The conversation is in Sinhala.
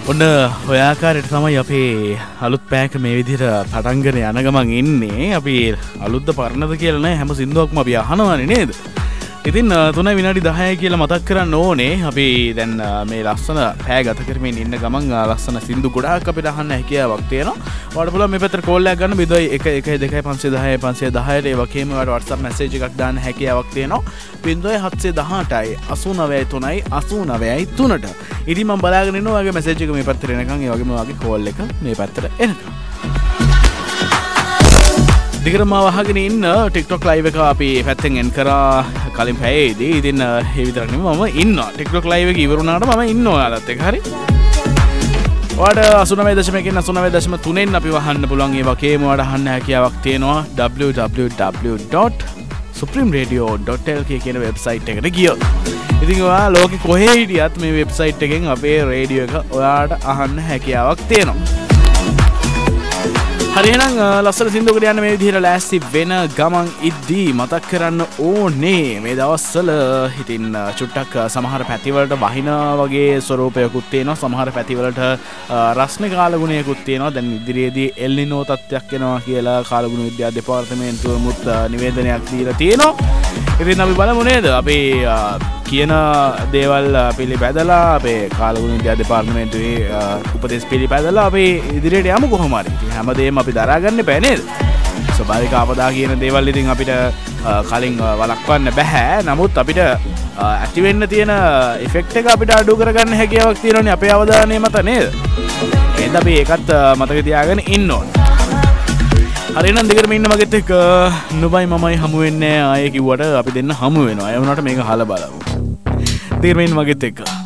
ඔන්න ඔය ආකාරයට තමයි අපේ අලුත් පැයක මේ විදිහට පටන්ගෙන යන ගමන් ඉන්නේ. අපි අලුත්ද පරණද කියලා නෑ, හැම සින්දුවක්ම අපි අහනවානේ නේද? ඉතින් 3 විනාඩි 10 කියලා මතක් කරන්න ඕනේ. අපි දැන් මේ ලස්සන පැය ගත කරමින් ඉන්න ගමන් ලස්සන සින්දු ගොඩාක් අපිට අහන්න හැකියාවක් තියෙනවා. ඔයාලට පුළුවන් මේ පැත්තට කෝල් එකක් ගන්න 0112 510 ඒ වගේම ඔයාලට WhatsApp message එකක් දාන්න හැකියාවක් තියෙනවා. 0718යි 893යි 893ට. ඉතින් මම බලාගෙන ඉන්නවා ඔයාගේ message එක මේ පැත්තට එනකන්, ඒ වගේම ඔයාගේ කෝල් එක මේ පැත්තට එනකන්. දිගටම වහගෙන ඉන්න TikTok live එක අපි පැත්තෙන් එන් කරා කලින් පැයේදී. ඉතින් ඒ විතරක් නෙමෙයි මම ඉන්නවා TikTok live එක ඉවරුණාට මම ඉන්නවා ඔයාලත් එක්ක. හරි. ඔයාලට 89.1 89.3 අපි වහන්න පුළුවන්. ඒ වගේම ඔයාලට අහන්න හැකියාවක් තියෙනවා www.supremeradio.lk කියන වෙබ්සයිට් එකට ගියොත්. ඉතින් ඔයා ලෝකෙ කොහේ හිටියත් මේ වෙබ්සයිට් එකෙන් අපේ රේඩියෝ එක ඔයාලට අහන්න හැකියාවක් තියෙනවා. හරි එහෙනම් ලස්සන සින්දුවකට යන්න මේ විදිහට ලෑස්ති වෙන ගමන් ඉද්දී මතක් කරන්න ඕනේ මේ දවස්වල ඉතින් චුට්ටක් සමහර පැතිවලට වහින වගේ ස්වරූපයකුත් තියෙනවා. සමහර පැතිවලට රස්නේ කාලගුණයකුත් තියෙනවා. දැන් ඉදිරියේදී එල්නිනෝ තත්ත්වයක් එනවා කියලා කාලගුණ විද්‍යා දෙපාර්තමේන්තුවමුත් නිවේදනයක් දීලා තියෙනවා. ඉතින් අපි බලමු නේද අපි කියන දේවල් පිළිපැදලා අපේ කාලගුණ විද්‍යා දෙපාර්තමේන්තුවේ උපදෙස් පිළිපැදලා අපි ඉදිරියට යමු කොහොම හරි. ඉතින් හැමදේම අපි දරාගන්න බෑ නේද? ස්වභාවික ආපදා කියන දේවල් ඉතින් අපිට කලින් වළක්වන්න බෑ. නමුත් අපිට ඇති වෙන්න තියෙන ඉෆෙක්ට් එක අපිට අඩු කරගන්න හැකියාවක් තියෙනවානේ අපේ අවධානය මත නේද? එහෙනම් අපි ඒකත් මතක තියාගෙන ඉන්න ඕනේ. හරි එහෙනම් දිගටම ඉන්න මගෙත් එක්ක නුඹයි මමයි හමු වෙන්නේ ආයේ කිව්වට අපි දෙන්න හමු වෙනවා. ඒ වුණාට මේක අහලා බලමු. දිගටම ඉන්න මගෙත් එක්ක.